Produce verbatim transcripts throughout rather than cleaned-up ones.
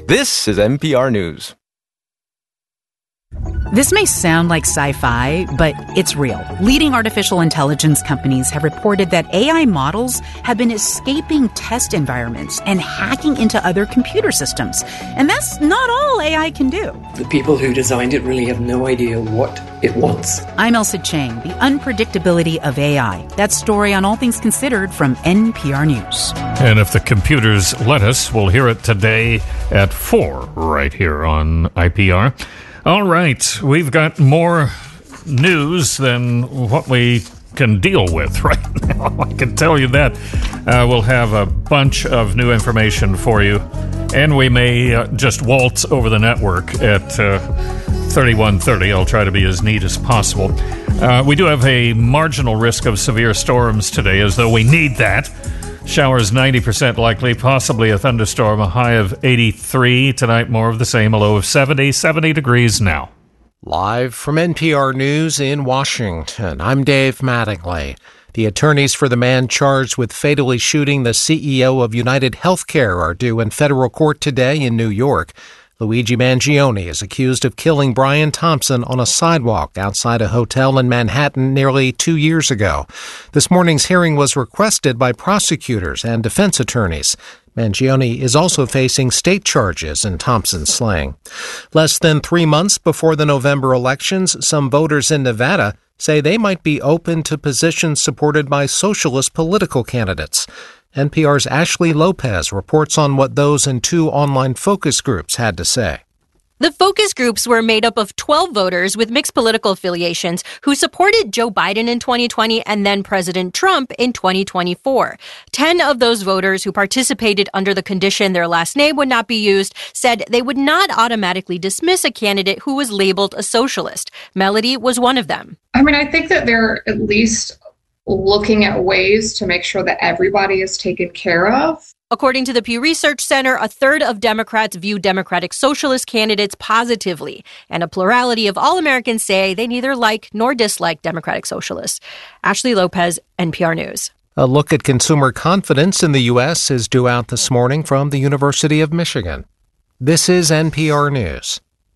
This is N P R News. This may sound like sci-fi, but it's real. Leading artificial intelligence companies have reported that A I models have been escaping test environments and hacking into other computer systems. And that's not all A I can do. The people who designed it really have no idea what it wants. I'm Elsa Chang. The unpredictability of A I. That story on All Things Considered from N P R News. And if the computers let us, we'll hear it today at four right here on I P R. All right, we've got more news than what we can deal with right now. I can tell you that. Uh, we'll have a bunch of new information for you, and we may uh, just waltz over the network at uh, thirty-one thirty. I'll try to be as neat as possible. Uh, we do have a marginal risk of severe storms today, as though we need that. Showers ninety percent likely, possibly a thunderstorm, a high of eighty-three. Tonight, more of the same, a low of seventy, seventy degrees now. Live from N P R News in Washington, I'm Dave Mattingly. The attorneys for the man charged with fatally shooting the C E O of United Healthcare are due in federal court today in New York. Luigi Mangione is accused of killing Brian Thompson on a sidewalk outside a hotel in Manhattan nearly two years ago. This morning's hearing was requested by prosecutors and defense attorneys. Mangione is also facing state charges in Thompson's slaying. Less than three months before the November elections, some voters in Nevada say they might be open to positions supported by socialist political candidates. N P R's Ashley Lopez reports on what those in two online focus groups had to say. The focus groups were made up of twelve voters with mixed political affiliations who supported Joe Biden in twenty twenty and then President Trump in twenty twenty-four. Ten of those voters who participated under the condition their last name would not be used said they would not automatically dismiss a candidate who was labeled a socialist. Melody was one of them. I mean, I think that they're at least looking at ways to make sure that everybody is taken care of. According to the Pew Research Center, a third of Democrats view Democratic Socialist candidates positively, and a plurality of all Americans say they neither like nor dislike Democratic Socialists. Ashley Lopez, N P R News. A look at consumer confidence in the U S is due out this morning from the University of Michigan. This is N P R News.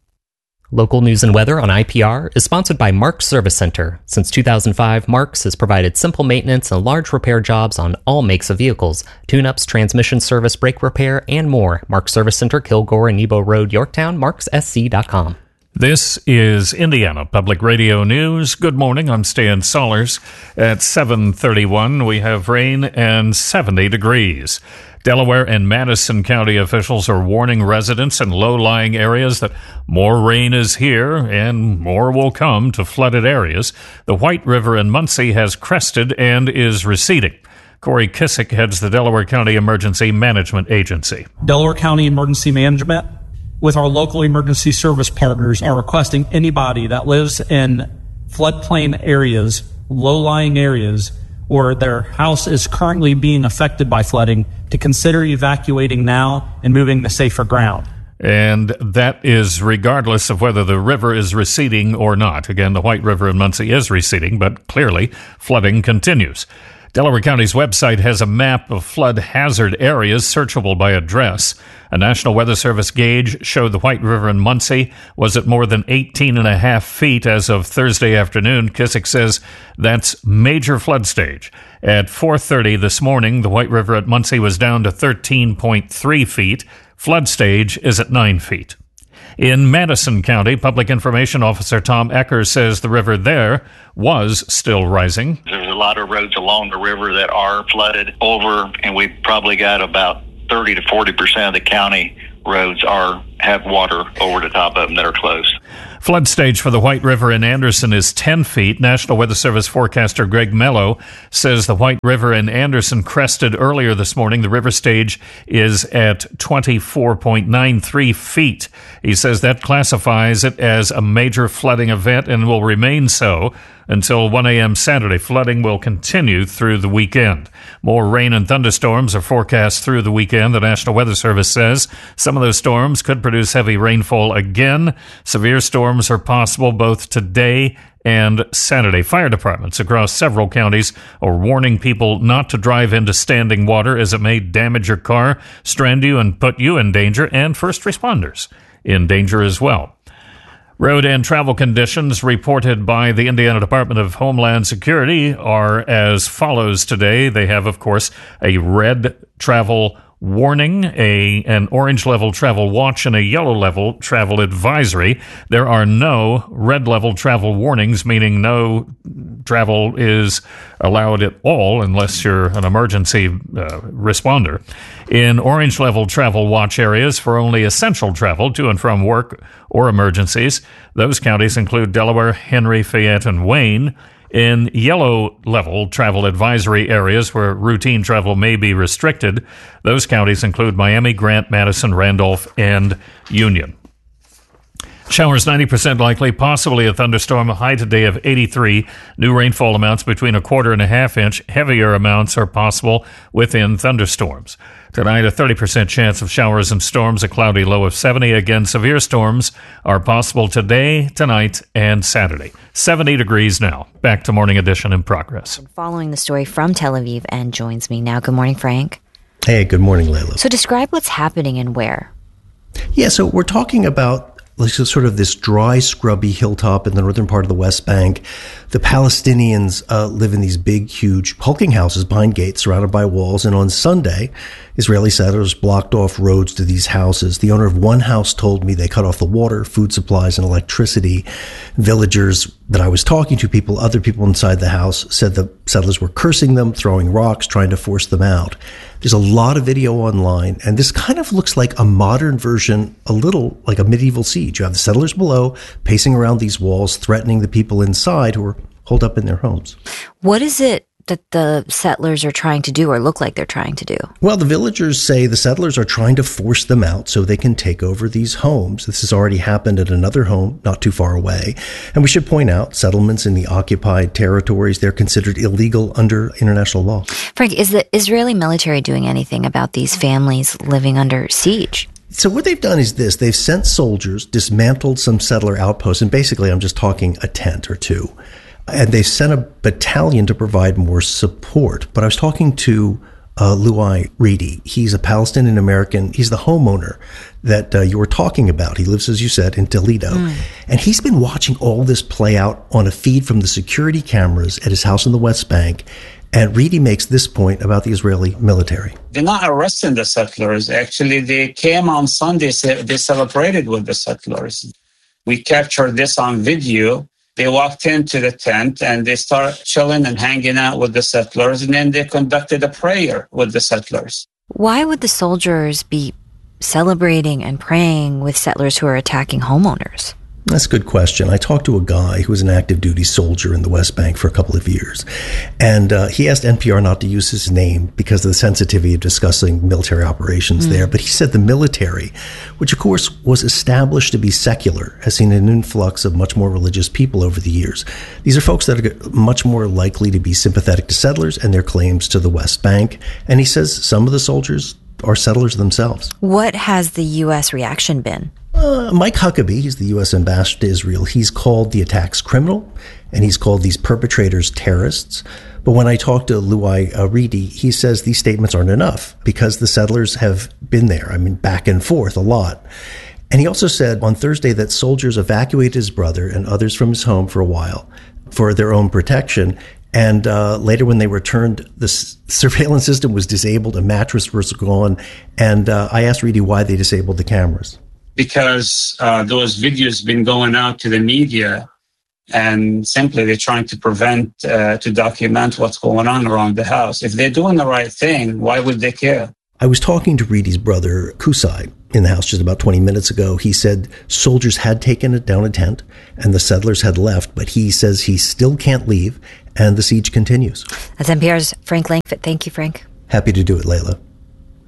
Local news and weather on I P R is sponsored by Marks Service Center. Since two thousand five, Marks has provided simple maintenance and large repair jobs on all makes of vehicles, tune-ups, transmission service, brake repair, and more. Marks Service Center, Kilgore and Nebo Road, Yorktown, marks s c dot com. This is Indiana Public Radio News. Good morning, I'm Stan Sollers. At seven thirty-one, we have rain and seventy degrees. Delaware and Madison County officials are warning residents in low-lying areas that more rain is here and more will come to flooded areas. The White River in Muncie has crested and is receding. Corey Kissick heads the Delaware County Emergency Management Agency. Delaware County Emergency Management, with our local emergency service partners, are requesting anybody that lives in floodplain areas, low-lying areas, or their house is currently being affected by flooding, to consider evacuating now and moving to safer ground. And that is regardless of whether the river is receding or not. Again, the White River in Muncie is receding, but clearly flooding continues. Delaware County's website has a map of flood hazard areas searchable by address. A National Weather Service gauge showed the White River in Muncie was at more than eighteen and a half feet as of Thursday afternoon. Kissick says that's major flood stage. At four thirty this morning, the White River at Muncie was down to thirteen point three feet. Flood stage is at nine feet. In Madison County, Public Information Officer Tom Ecker says the river there was still rising. There's a lot of roads along the river that are flooded over, and we've probably got about thirty to forty percent of the county roads are have water over the top of them that are closed. Flood stage for the White River in Anderson is ten feet. National Weather Service forecaster Greg Mello says the White River in Anderson crested earlier this morning. The river stage is at twenty-four point nine three feet. He says that classifies it as a major flooding event and will remain so until one a.m. Saturday. Flooding will continue through the weekend. More rain and thunderstorms are forecast through the weekend. The National Weather Service says some of those storms could produce heavy rainfall again. Severe storms are possible both today and Saturday. Fire departments across several counties are warning people not to drive into standing water as it may damage your car, strand you, and put you in danger, and first responders in danger as well. Road and travel conditions reported by the Indiana Department of Homeland Security are as follows today. They have, of course, a red travel warning, a an orange level travel watch, and a yellow level travel advisory. There are no red level travel warnings, meaning no travel is allowed at all unless you're an emergency uh, responder. In orange level travel watch areas for only essential travel to and from work or emergencies, those counties include Delaware, Henry, Fayette, and Wayne. In yellow level travel advisory areas where routine travel may be restricted, those counties include Miami, Grant, Madison, Randolph, and Union. Showers ninety percent likely, possibly a thunderstorm, a high today of eighty-three. New rainfall amounts between a quarter and a half inch. Heavier amounts are possible within thunderstorms. Tonight, a thirty percent chance of showers and storms, a cloudy low of seventy. Again, severe storms are possible today, tonight, and Saturday. seventy degrees now. Back to Morning Edition in progress. Following the story from Tel Aviv and joins me now. Good morning, Frank. Hey, good morning, Layla. So describe what's happening and where. Yeah, so we're talking about like sort of this dry, scrubby hilltop in the northern part of the West Bank. The Palestinians uh, live in these big, huge, hulking houses behind gates surrounded by walls. And on Sunday, Israeli settlers blocked off roads to these houses. The owner of one house told me they cut off the water, food supplies, and electricity. Villagers that I was talking to, people, other people inside the house, said the settlers were cursing them, throwing rocks, trying to force them out. There's a lot of video online, and this kind of looks like a modern version, a little like a medieval siege. You have the settlers below pacing around these walls, threatening the people inside who are holed up in their homes. What is it that the settlers are trying to do or look like they're trying to do? Well, the villagers say the settlers are trying to force them out so they can take over these homes. This has already happened at another home not too far away. And we should point out, settlements in the occupied territories, they're considered illegal under international law. Frank, is the Israeli military doing anything about these families living under siege? So what they've done is this. They've sent soldiers, dismantled some settler outposts, and basically I'm just talking a tent or two. And they sent a battalion to provide more support. But I was talking to uh, Luai Reedy. He's a Palestinian American. He's the homeowner that uh, you were talking about. He lives, as you said, in Toledo. Mm. And he's been watching all this play out on a feed from the security cameras at his house in the West Bank. And Reedy makes this point about the Israeli military. They're not arresting the settlers. Actually, they came on Sunday. They celebrated with the settlers. We captured this on video. They walked into the tent and they started chilling and hanging out with the settlers, and then they conducted a prayer with the settlers. Why would the soldiers be celebrating and praying with settlers who are attacking homeowners? That's a good question. I talked to a guy who was an active duty soldier in the West Bank for a couple of years. And uh, he asked N P R not to use his name because of the sensitivity of discussing military operations mm. there. But he said the military, which of course was established to be secular, has seen an influx of much more religious people over the years. These are folks that are much more likely to be sympathetic to settlers and their claims to the West Bank. And he says some of the soldiers are settlers themselves. What has the U S reaction been? Uh, Mike Huckabee, he's the U S ambassador to Israel. He's called the attacks criminal, and he's called these perpetrators terrorists. But when I talked to Luai uh, Reedy, he says these statements aren't enough because the settlers have been there, I mean, back and forth a lot. And he also said on Thursday that soldiers evacuated his brother and others from his home for a while for their own protection. And uh, later when they returned, the s- surveillance system was disabled, a mattress was gone. And uh, I asked Reedy why they disabled the cameras. Because uh, those videos been going out to the media, and simply they're trying to prevent, uh, to document what's going on around the house. If they're doing the right thing, why would they care? I was talking to Reedy's brother, Kusai, in the house just about twenty minutes ago. He said soldiers had taken it down a tent and the settlers had left, but he says he still can't leave and the siege continues. That's N P R's Frank Langfitt. Thank you, Frank. Happy to do it, Layla.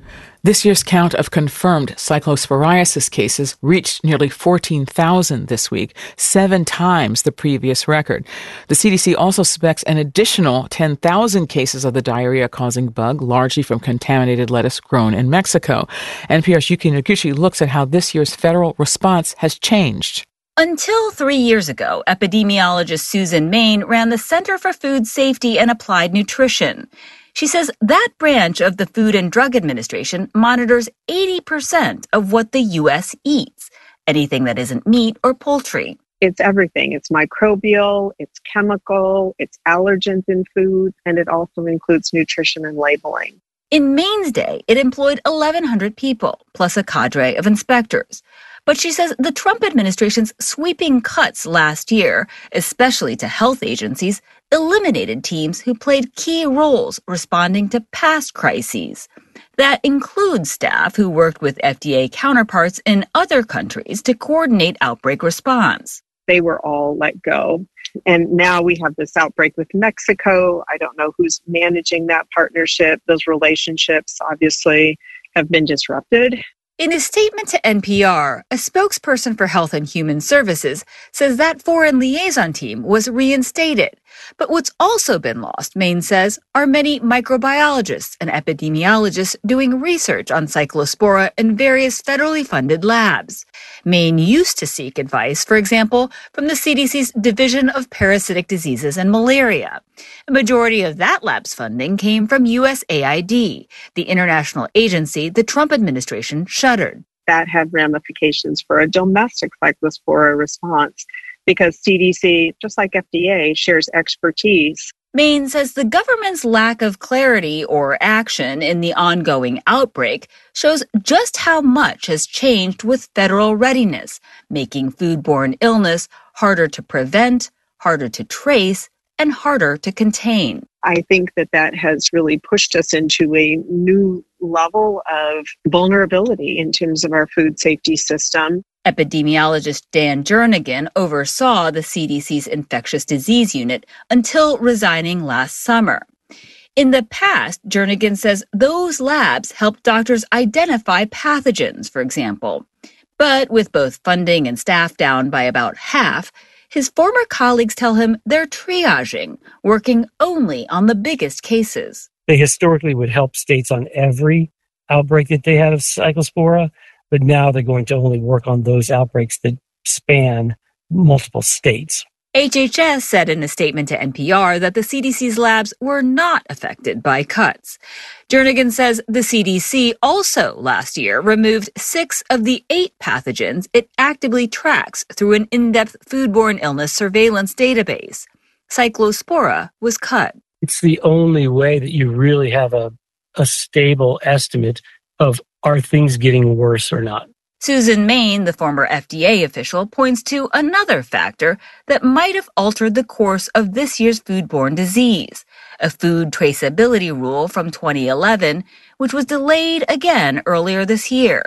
This year's count of confirmed cyclosporiasis cases reached nearly fourteen thousand this week, seven times the previous record. The C D C also suspects an additional ten thousand cases of the diarrhea-causing bug, largely from contaminated lettuce grown in Mexico. N P R's Yuki Noguchi looks at how this year's federal response has changed. Until three years ago, epidemiologist Susan Main ran the Center for Food Safety and Applied Nutrition. She says that branch of the Food and Drug Administration monitors eighty percent of what the U S eats, anything that isn't meat or poultry. It's everything. It's microbial, it's chemical, it's allergens in food, and it also includes nutrition and labeling. In Maine's day, it employed eleven hundred people, plus a cadre of inspectors. But she says the Trump administration's sweeping cuts last year, especially to health agencies, eliminated teams who played key roles responding to past crises. That includes staff who worked with F D A counterparts in other countries to coordinate outbreak response. They were all let go. And now we have this outbreak with Mexico. I don't know who's managing that partnership. Those relationships obviously have been disrupted. In a statement to N P R, a spokesperson for Health and Human Services says that foreign liaison team was reinstated. But what's also been lost, Main says, are many microbiologists and epidemiologists doing research on cyclospora in various federally funded labs. Main used to seek advice, for example, from the C D C's Division of Parasitic Diseases and Malaria. A majority of that lab's funding came from U S A I D, the international agency the Trump administration shuttered. That had ramifications for a domestic cyclospora response because C D C, just like F D A, shares expertise. Main says the government's lack of clarity or action in the ongoing outbreak shows just how much has changed with federal readiness, making foodborne illness harder to prevent, harder to trace, and harder to contain. I think that that has really pushed us into a new level of vulnerability in terms of our food safety system. Epidemiologist Dan Jernigan oversaw the C D C's infectious disease unit until resigning last summer. In the past, Jernigan says those labs helped doctors identify pathogens, for example. But with both funding and staff down by about half, his former colleagues tell him they're triaging, working only on the biggest cases. They historically would help states on every outbreak that they had of cyclospora, but now they're going to only work on those outbreaks that span multiple states. H H S said in a statement to N P R that the C D C's labs were not affected by cuts. Jernigan says the C D C also last year removed six of the eight pathogens it actively tracks through an in-depth foodborne illness surveillance database. Cyclospora was cut. It's the only way that you really have a, a stable estimate of are things getting worse or not. Susan Main, the former F D A official, points to another factor that might have altered the course of this year's foodborne disease, a food traceability rule from twenty eleven, which was delayed again earlier this year.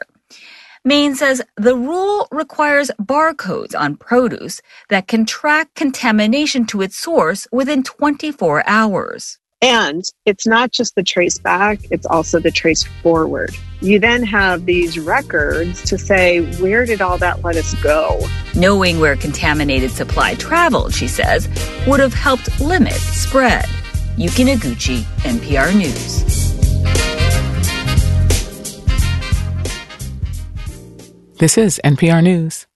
Main says the rule requires barcodes on produce that can track contamination to its source within twenty-four hours. And it's not just the trace back, it's also the trace forward. You then have these records to say, where did all that lettuce go? Knowing where contaminated supply traveled, she says, would have helped limit spread. Yuki Noguchi, N P R News. This is N P R News.